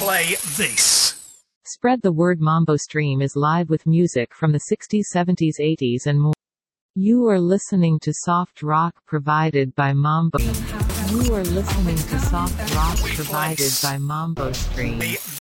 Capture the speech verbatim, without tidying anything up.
play this. Spread the word. Mambo Stream is live with music from the sixties, seventies, eighties and more. You are listening to soft rock provided by Mambo. You are listening to soft rock provided by Mambo Stream.